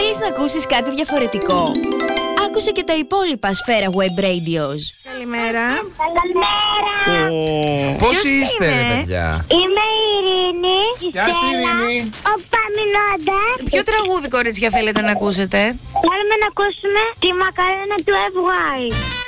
Θέλεις να ακούσεις κάτι διαφορετικό? Άκουσε και τα υπόλοιπα Σφαίρα Web Radios. Καλημέρα. Καλημέρα. Πώς είστε, ρε παιδιά? Είμαι η Ειρήνη. Γεια σου, Ειρήνη. Ο Παμινόντα. Ποιο τραγούδι, κορίτσια, θέλετε να ακούσετε? Θέλουμε να ακούσουμε τη Μακαρένα του FY.